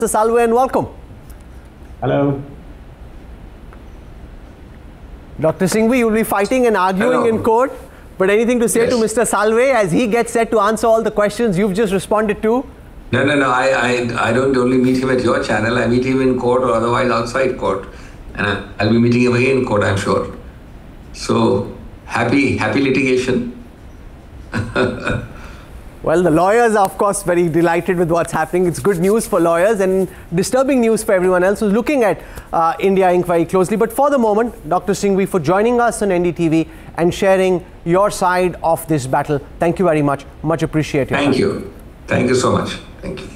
Mr. Salve, and welcome. Hello. Dr. Singhvi, you will be fighting and arguing in court, but anything to say to Mr. Salve as he gets set to answer all the questions you've just responded to? No. I don't only meet him at your channel. I meet him in court or otherwise outside court. And I'll be meeting him again in court, I'm sure. So, happy litigation. Well, the lawyers are, of course, very delighted with what's happening. It's good news for lawyers and disturbing news for everyone else who's looking at India Inc. very closely. But for the moment, Dr. Singhvi, for joining us on NDTV and sharing your side of this battle, thank you very much. Much appreciated. Thank you. Thank you so much. Thank you.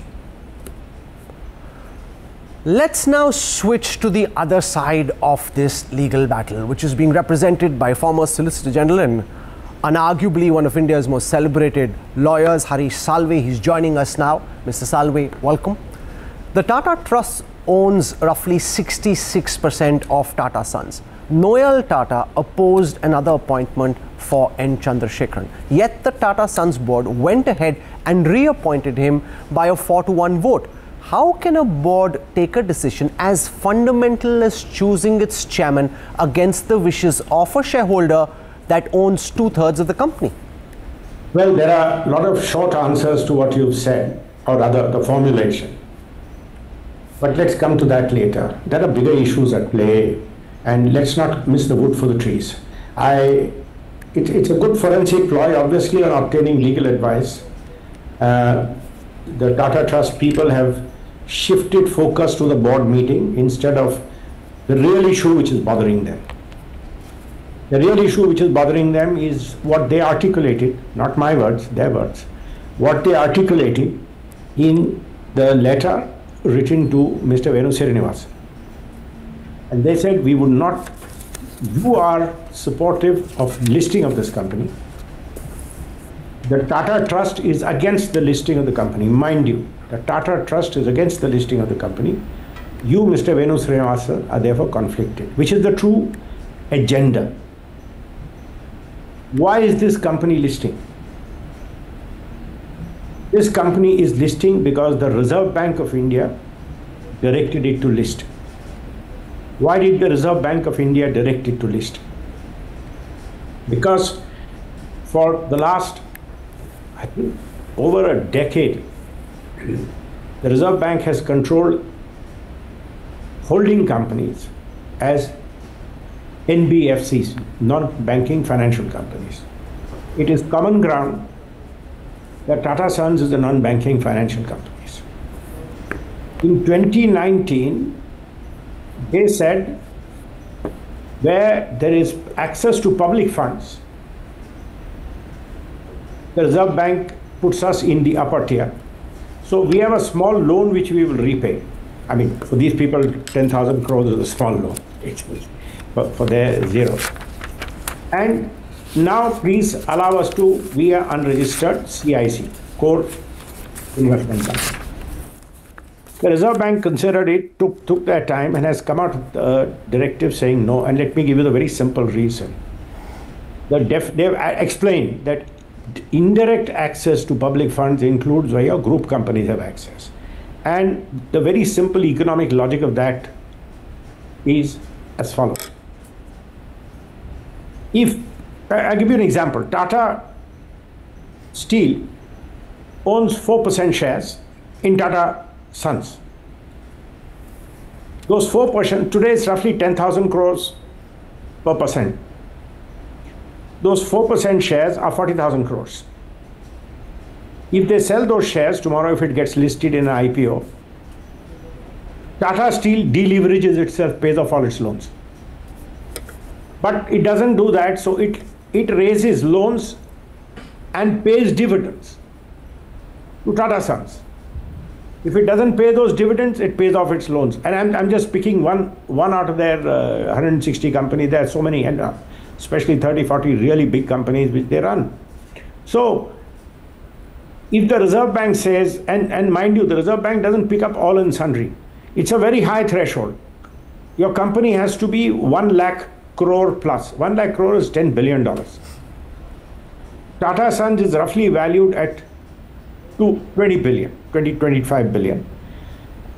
Let's now switch to the other side of this legal battle, which is being represented by former Solicitor General and unarguably one of India's most celebrated lawyers, Harish Salve. He's joining us now. Mr. Salve, welcome. The Tata Trust owns roughly 66% of Tata Sons. Noel Tata opposed another appointment for N. Chandrasekaran. Yet the Tata Sons board went ahead and reappointed him by a 4-to-1 vote. How can a board take a decision as fundamental as choosing its chairman against the wishes of a shareholder that owns 2/3 of the company? Well, there are a lot of short answers to what you've said, or rather the formulation. But let's come to that later. There are bigger issues at play, and let's not miss the wood for the trees. It's a good forensic ploy, obviously, on obtaining legal advice. The Tata Trust people have shifted focus to the board meeting instead of the real issue which is bothering them. The real issue which is bothering them is what they articulated, not my words, their words, what they articulated in the letter written to Mr. Venu Srinivasan. And they said, we would not, you are supportive of listing of this company. The Tata Trust is against the listing of the company. Mind you, the Tata Trust is against the listing of the company. You, Mr. Venu Srinivasan, are therefore conflicted, which is the true agenda. Why is this company listing? This company is listing because the Reserve Bank of India directed it to list. Why did the Reserve Bank of India direct it to list? Because for the last, I think, over a decade, the Reserve Bank has controlled holding companies as NBFCs, non-banking financial companies. It is common ground that Tata Sons is a non-banking financial companies. In 2019, they said where there is access to public funds, the Reserve Bank puts us in the upper tier. So we have a small loan which we will repay. I mean, for these people, 10,000 crores is a small loan. For their zero. And now please allow us to, we are unregistered CIC, Core Investment Company. The Reserve Bank considered it, took their time and has come out with a directive saying no. And let me give you the very simple reason. They've explained that indirect access to public funds includes where your group companies have access. And the very simple economic logic of that is as follows. I'll give you an example. Tata Steel owns 4% shares in Tata Sons. Those 4%, today is roughly 10,000 crores per percent. Those 4% shares are 40,000 crores. If they sell those shares tomorrow, if it gets listed in an IPO, Tata Steel deleverages itself, pays off all its loans. But it doesn't do that, so it raises loans and pays dividends to Tata Sons. If it doesn't pay those dividends, it pays off its loans. And I'm just picking one out of their 160 companies. There are so many, and especially 30, 40 really big companies which they run. So if the Reserve Bank says, and mind you, the Reserve Bank doesn't pick up all and sundry. It's a very high threshold. Your company has to be 1 lakh crore plus. 1 lakh crore is $10 billion. Tata Sons is roughly valued at 20 billion, 25 billion.